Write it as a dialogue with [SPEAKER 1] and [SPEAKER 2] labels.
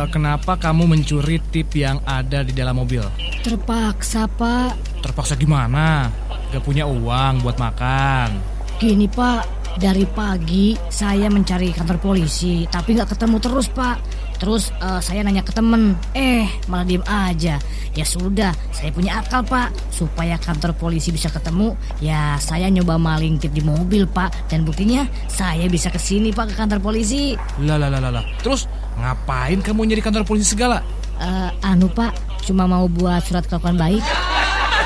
[SPEAKER 1] Kenapa kamu mencuri tip yang ada di dalam mobil?
[SPEAKER 2] Terpaksa, Pak.
[SPEAKER 1] Terpaksa gimana? Gak punya uang buat makan.
[SPEAKER 2] Gini, Pak, dari pagi saya mencari kantor polisi, tapi gak ketemu terus, Pak. Terus saya nanya ke temen, malah diem aja. Ya sudah, saya punya akal, Pak. Supaya kantor polisi bisa ketemu, ya saya nyoba maling tip di mobil, Pak. Dan buktinya saya bisa kesini, Pak, ke kantor polisi.
[SPEAKER 1] Lah. Terus ngapain kamu nyari kantor polisi segala?
[SPEAKER 2] Pak, cuma mau buat surat kelakuan baik.